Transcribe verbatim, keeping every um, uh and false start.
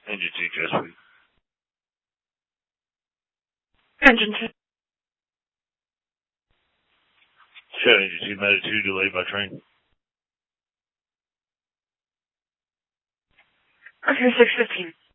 Engine two, Chesapeake. Engine two. Show engine two, Meta two, delayed by train. Okay, six fifteen.